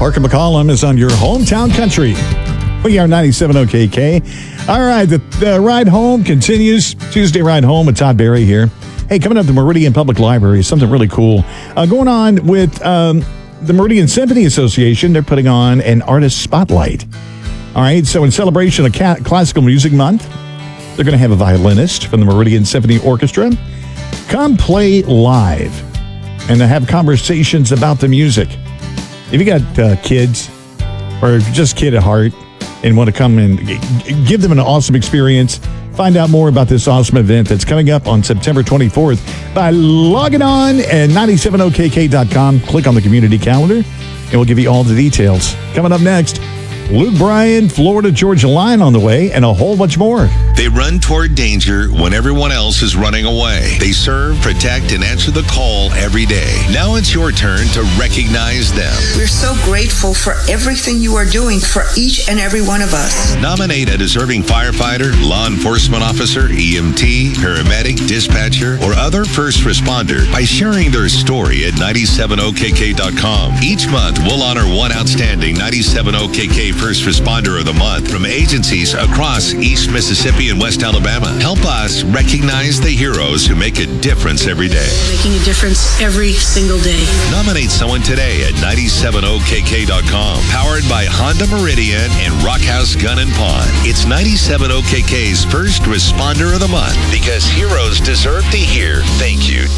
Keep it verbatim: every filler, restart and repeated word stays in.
Parker McCollum is on your hometown country. We are ninety-seven O K K. All right, the, the ride home continues. Tuesday ride home with Todd Barry here. Hey, coming up, the Meridian Public Library, something really cool uh, going on with um, the Meridian Symphony Association. They're putting on an artist spotlight. All right, so in celebration of Ca- Classical Music Month, they're going to have a violinist from the Meridian Symphony Orchestra come play live and to have conversations about the music. If you got uh, kids or just kid at heart and want to come and g- give them an awesome experience, find out more about this awesome event that's coming up on September twenty-fourth by logging on at ninety-seven O K K dot com. Click on the community calendar, and we'll give you all the details. Coming up next, Luke Bryan, Florida Georgia Line on the way, and a whole bunch more. They run toward danger when everyone else is running away. They serve, protect, and answer the call every day. Now it's your turn to recognize them. We're so grateful for everything you are doing for each and every one of us. Nominate a deserving firefighter, law enforcement officer, E M T, paramedic, dispatcher, or other first responder by sharing their story at ninety-seven O K K dot com. Each month, we'll honor one outstanding ninety-seven O K K First Responder of the Month from agencies across East Mississippi and West Alabama. Help us recognize the heroes who make a difference every day. Making a difference every single day. Nominate someone today at ninety-seven O K K dot com. Powered by Honda Meridian and Rockhouse Gun and Pawn. It's ninety-seven O K K's First Responder of the Month because heroes deserve to hear thank you.